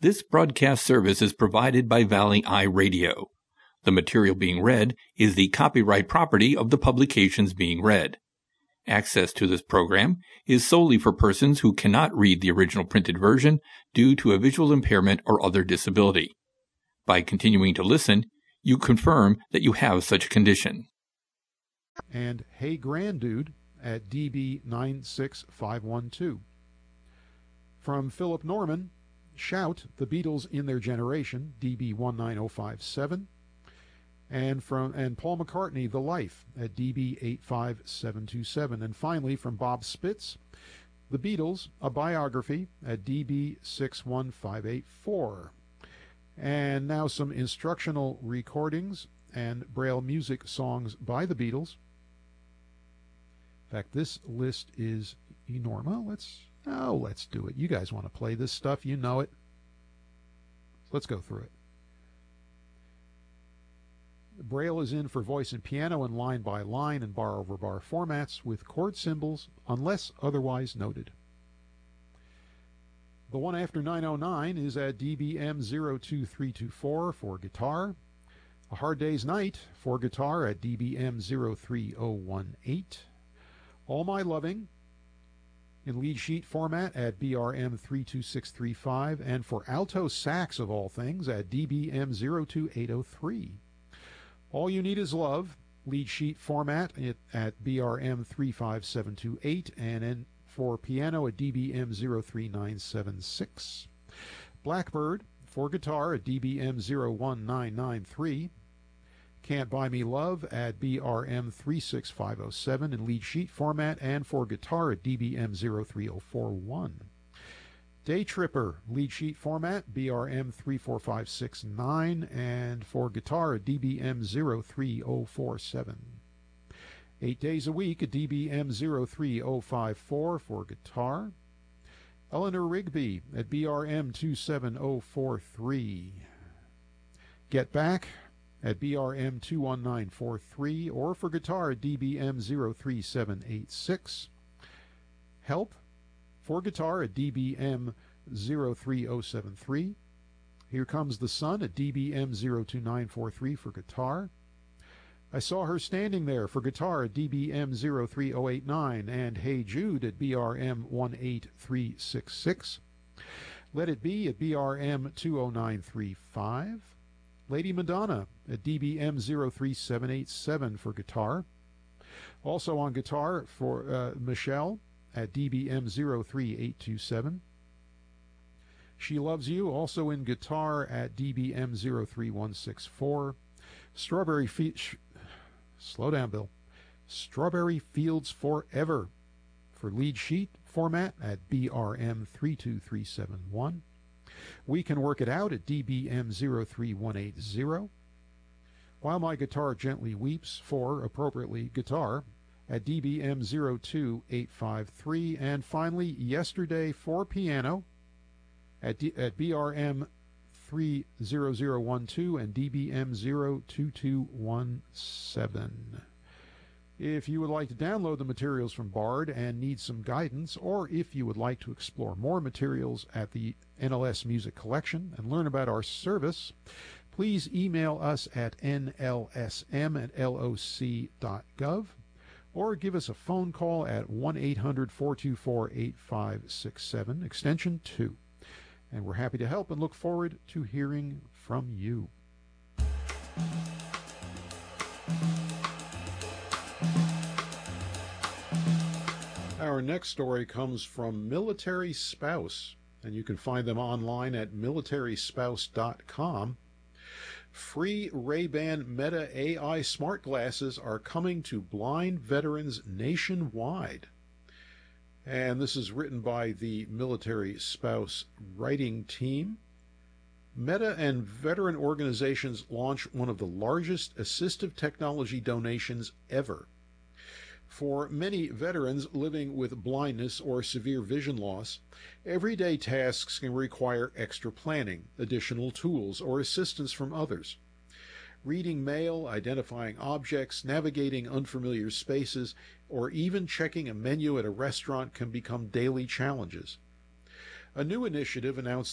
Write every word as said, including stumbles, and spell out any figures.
This broadcast service is provided by Valley Eye Radio. The material being read is the copyright property of the publications being read. Access to this program is solely for persons who cannot read the original printed version due to a visual impairment or other disability. By continuing to listen, you confirm that you have such a condition. And Hey Grandude at D B nine six five one two. From Philip Norman, Shout, The Beatles in Their Generation, D B one nine zero five seven. And from and Paul McCartney, The Life, at D B eight five seven two seven. And finally, from Bob Spitz, The Beatles, A Biography, at D B six one five eight four. And now some instructional recordings and Braille music songs by the Beatles. In fact, this list is enormous. Well, let's, oh, let's do it. You guys want to play this stuff. You know it. Let's go through it. Braille is in for voice and piano and line by line and bar over bar formats with chord symbols unless otherwise noted. The one after nine oh nine is at D B M zero two three two four for guitar. A Hard Day's Night for guitar at D B M zero three oh one eight. All My Loving in lead sheet format at B R M three two six three five, and for alto sax of all things at D B M zero two eight oh three. All You Need Is Love, lead sheet format at B R M three five seven two eight, and then for piano at D B M zero three nine seven six. Blackbird for guitar at D B M zero one nine nine three. Can't Buy Me Love at B R M three six five oh seven in lead sheet format, and for guitar at D B M zero three oh four one. Day Tripper, lead sheet format, B R M three four five six nine, and for guitar at D B M zero three oh four seven. Eight Days a Week at D B M zero three oh five four for guitar. Eleanor Rigby at B R M two seven oh four three. Get Back at B R M two one nine four three, or for guitar at D B M zero three seven eight six. Help for guitar at D B M zero three oh seven three. Here Comes the Sun at D B M zero two nine four three for guitar. I Saw Her Standing There for guitar at D B M zero three oh eight nine, and Hey Jude at B R M one eight three six six. Let It Be at B R M two oh nine three five. Lady Madonna at D B M zero three seven eight seven for guitar. Also on guitar for uh, Michelle at D B M zero three eight two seven. She Loves You also in guitar at D B M zero three one six four. Strawberry Fe- sh- Slow down, Bill. Strawberry Fields Forever for lead sheet format at B R M three two three seven one. We Can Work It Out at D B M zero three one eight zero. While My Guitar Gently Weeps for, appropriately, guitar at D B M zero two eight five three. And finally, Yesterday for piano at, D- at B R M three zero zero one two and D B M zero two two one seven. If you would like to download the materials from Bard and need some guidance, or if you would like to explore more materials at the N L S Music Collection and learn about our service, please email us at N L S M at L O C dot gov, or give us a phone call at one eight hundred four two four eight five six seven, extension two. And we're happy to help and look forward to hearing from you. Our next story comes from Military Spouse, and you can find them online at military spouse dot com. Free Ray-Ban Meta A I smart glasses are coming to blind veterans nationwide. And this is written by the Military Spouse writing team. Meta and veteran organizations launch one of the largest assistive technology donations ever. For many veterans living with blindness or severe vision loss, everyday tasks can require extra planning, additional tools, or assistance from others. Reading mail, identifying objects, navigating unfamiliar spaces, or even checking a menu at a restaurant can become daily challenges. A new initiative announced